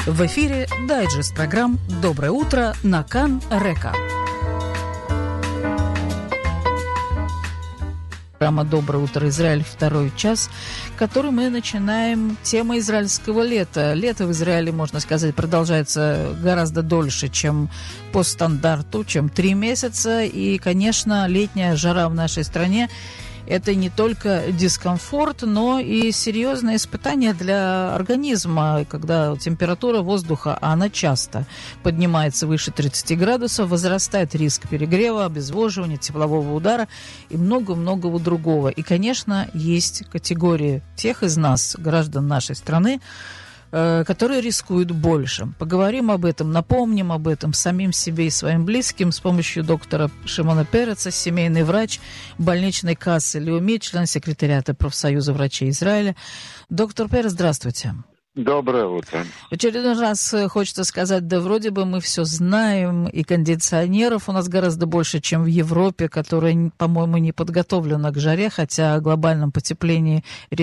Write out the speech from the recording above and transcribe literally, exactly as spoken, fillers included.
В эфире дайджест программ «Доброе утро» на Кан-Река. Программа «Доброе утро, Израиль», второй час, который мы начинаем темой израильского лета. Лето в Израиле, можно сказать, продолжается гораздо дольше, чем по стандарту, чем три месяца. И, конечно, летняя жара в нашей стране – это не только дискомфорт, но и серьезное испытание для организма, когда температура воздуха, она часто поднимается выше тридцати градусов, возрастает риск перегрева, обезвоживания, теплового удара и много-многого другого. И, конечно, есть категории тех из нас, граждан нашей страны, которые рискуют больше. Поговорим об этом, напомним об этом самим себе и своим близким с помощью доктора Шимона Переца, семейный врач больничной кассы Леумит, член секретариата профсоюза врачей Израиля. Доктор Перец, здравствуйте. Доброе утро. В очередной раз хочется сказать, да вроде бы мы все знаем, и кондиционеров у нас гораздо больше, чем в Европе, которая, по-моему, не подготовлена к жаре, хотя о глобальном потеплении